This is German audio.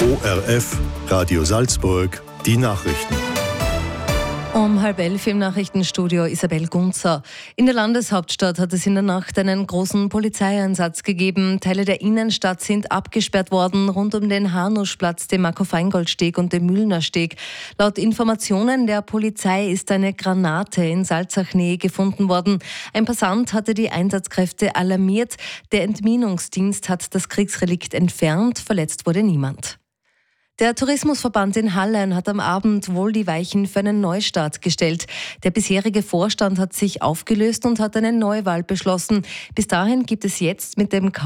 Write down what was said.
ORF Radio Salzburg, die Nachrichten. Um 10:30 im Nachrichtenstudio Isabel Gunzer. In der Landeshauptstadt hat es in der Nacht einen großen Polizeieinsatz gegeben. Teile der Innenstadt sind abgesperrt worden, rund um den Hanuschplatz, den Marco-Feingold-Steg und den Mühlner-Steg. Laut Informationen der Polizei ist eine Granate in Salzach-Nähe gefunden worden. Ein Passant hatte die Einsatzkräfte alarmiert. Der Entminungsdienst hat das Kriegsrelikt entfernt. Verletzt wurde niemand. Der Tourismusverband in Hallein hat am Abend wohl die Weichen für einen Neustart gestellt. Der bisherige Vorstand hat sich aufgelöst und hat eine Neuwahl beschlossen. Bis dahin gibt es jetzt mit dem